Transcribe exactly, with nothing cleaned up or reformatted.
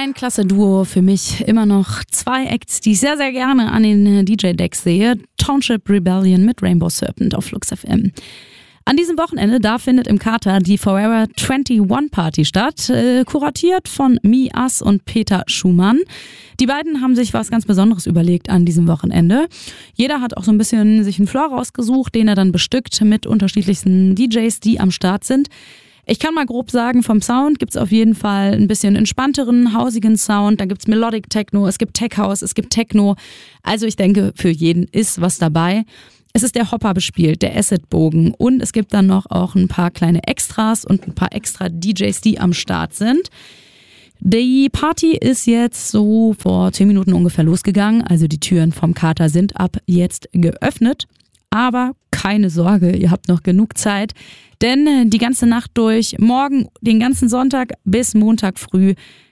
Ein klasse Duo für mich. Immer noch zwei Acts, die ich sehr, sehr gerne an den D J-Decks sehe. Township Rebellion mit Rainbow Serpent auf Flux F M. An diesem Wochenende, da findet im Kater die Forever einundzwanzig Party statt, äh, kuratiert von Me, Us und Peter Schumann. Die beiden haben sich was ganz Besonderes überlegt an diesem Wochenende. Jeder hat auch so ein bisschen sich einen Floor rausgesucht, den er dann bestückt mit unterschiedlichsten D Js, die am Start sind. Ich kann mal grob sagen, vom Sound gibt's auf jeden Fall ein bisschen entspannteren, hausigen Sound. Dann gibt's Melodic Techno, es gibt Tech House, es gibt Techno. Also ich denke, für jeden ist was dabei. Es ist der Hopper bespielt, der Acid-Bogen und es gibt dann noch auch ein paar kleine Extras und ein paar extra D Js, die am Start sind. Die Party ist jetzt so vor zehn Minuten ungefähr losgegangen, also die Türen vom Kater sind ab jetzt geöffnet. Aber keine Sorge, ihr habt noch genug Zeit, denn die ganze Nacht durch, morgen den ganzen Sonntag bis Montag früh